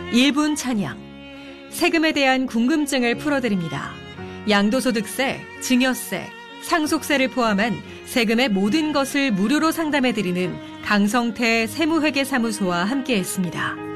1분 찬양. 세금에 대한 궁금증을 풀어드립니다. 양도소득세, 증여세, 상속세를 포함한 세금의 모든 것을 무료로 상담해드리는 강성태 세무회계사무소와 함께했습니다.